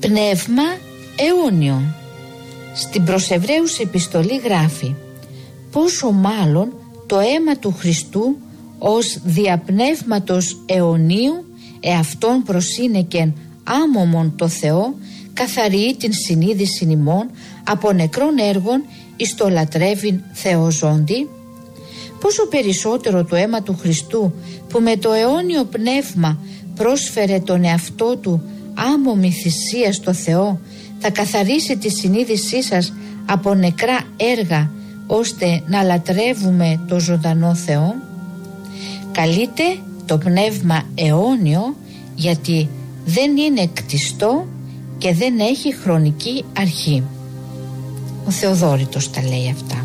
Πνεύμα αιώνιο. Στην προς Εβραίους επιστολή γράφει: πόσο μάλλον το αίμα του Χριστού ως διαπνεύματος αιωνίου εαυτόν προσύνεκεν άμωμον το Θεό, καθαριεί την συνείδηση ημών από νεκρών έργων εις το λατρεύειν Θεοζόντι. Πόσο περισσότερο το αίμα του Χριστού, που με το αιώνιο πνεύμα πρόσφερε τον εαυτό του άμωμη θυσία στο Θεό, θα καθαρίσει τη συνείδησή σας από νεκρά έργα, ώστε να λατρεύουμε το ζωντανό Θεό. Καλείται το πνεύμα αιώνιο, γιατί δεν είναι κτιστό και δεν έχει χρονική αρχή. Ο Θεοδόρητος τα λέει αυτά.